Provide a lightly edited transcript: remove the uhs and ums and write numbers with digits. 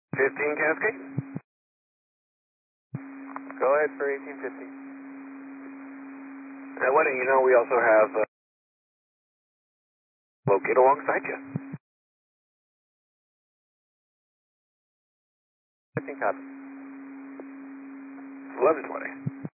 15 Cascade. Go ahead for 1850. Now, why don't you know we also have locate alongside you. 15 copy. 1120.